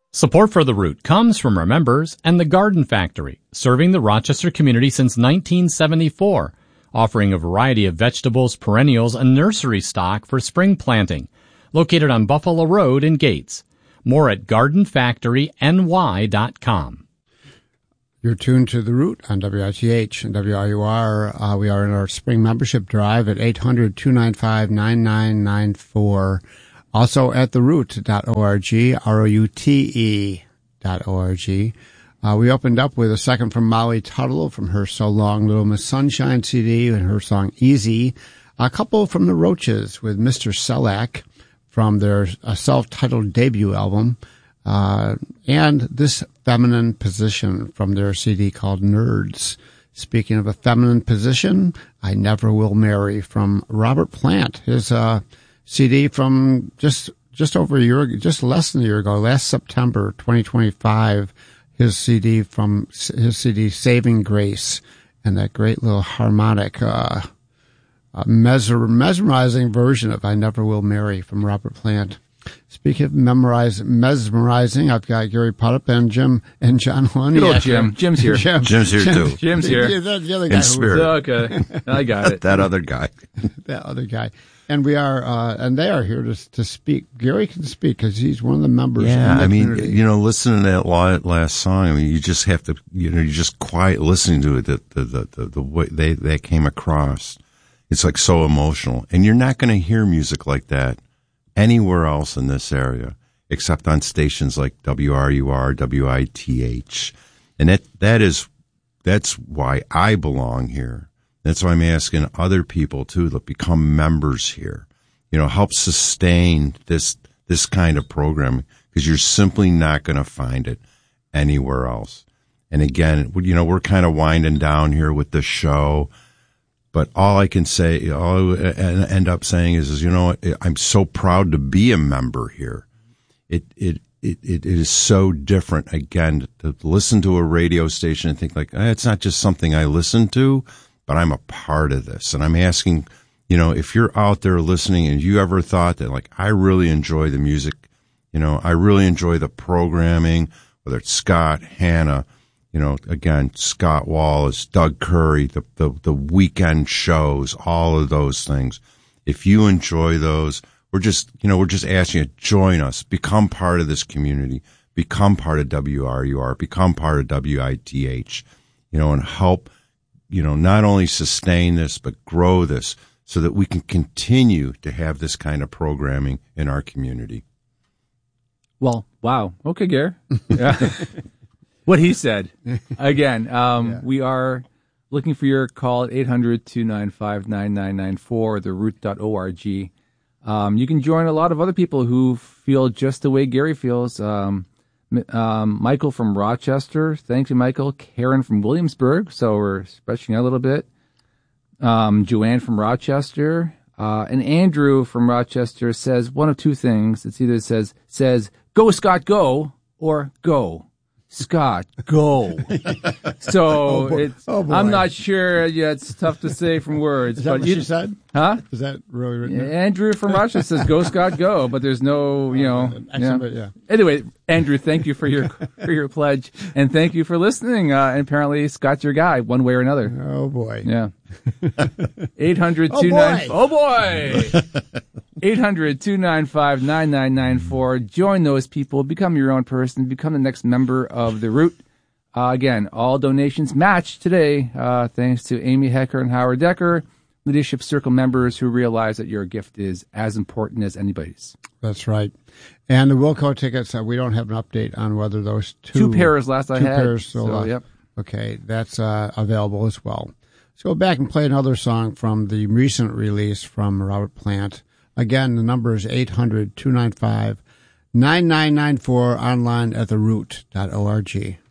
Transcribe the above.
Support for The Root comes from our members and the Garden Factory, serving the Rochester community since 1974, offering a variety of vegetables, perennials, and nursery stock for spring planting. Located on Buffalo Road in Gates. More at gardenfactoryny.com. You're tuned to The Root on WITH and WRUR. We are in our spring membership drive at 800-295-9994. Also at theroot.org, ROUTE.org. We opened up with a second from Molly Tuttle from her So Long Little Miss Sunshine CD and her song Easy. A couple from the Roaches with Mr. Selak from their self-titled debut album. And This Feminine Position from their CD called Nerds. Speaking of a feminine position, I Never Will Marry from Robert Plant. His CD from just over a year ago, just less than a year ago, last September 2025, his CD Saving Grace, and that great little harmonic, mesmerizing version of I Never Will Marry from Robert Plant. Speaking of mesmerizing, I've got Gary Putup and Jim and John Lundy. Good old Jim. Jim's here. Jim's here too. Jim's here. The other guy. In spirit. Okay, I got it. That other guy. That other guy. And we are, and they are here to speak. Gary can speak because he's one of the members. Yeah, in the community. community. Listening to that last song, you just have to, you're just quiet listening to it, the way they came across. It's like so emotional. And you're not going to hear music like that anywhere else in this area, except on stations like WRUR, WITH. And that's why I belong here. That's why I'm asking other people too to become members here. Help sustain this kind of programming, because you're simply not going to find it anywhere else. And again, we're kind of winding down here with the show, but all I can say, all I end up saying is I'm so proud to be a member here. It is so different, again, to listen to a radio station and think like, it's not just something I listen to, but I'm a part of this. And I'm asking, if you're out there listening and you ever thought that, like, I really enjoy the music, I really enjoy the programming, whether it's Scott, Hannah, again, Scott Wallace, Doug Curry, the weekend shows, all of those things. If you enjoy those, we're just asking you to join us, become part of this community, become part of WRUR, become part of WITH, and help, not only sustain this, but grow this so that we can continue to have this kind of programming in our community. Well, wow. Okay, Gary. Yeah. What he said. Again, We are looking for your call at 800-295-9994, theroot.org. You can join a lot of other people who feel just the way Gary feels. Michael from Rochester. Thank you, Michael. Karen from Williamsburg. So we're stretching out a little bit. Joanne from Rochester. And Andrew from Rochester says one of two things. It's either says, go Scott, go, or go Scott, go. So I'm not sure. Yeah, it's tough to say from words. Is that what she said? Huh? Is that really written? Andrew from Rochester says, go Scott, go. But there's no, Yeah. Anyway, Andrew, thank you for your pledge, and thank you for listening. And apparently, Scott's your guy, one way or another. Oh boy. Yeah. 800-295. Oh boy. 800-295-9994. Join those people. Become your own person. Become the next member of The Root. Again, all donations matched today, thanks to Amy Hecker and Howard Decker, Leadership Circle members who realize that your gift is as important as anybody's. That's right. And the Wilco tickets, we don't have an update on whether those two pairs I had. Pairs still so, yep. Okay, that's available as well. Let's go back and play another song from the recent release from Robert Plant. Again, the number is 800-295-9994, online at theroot.org.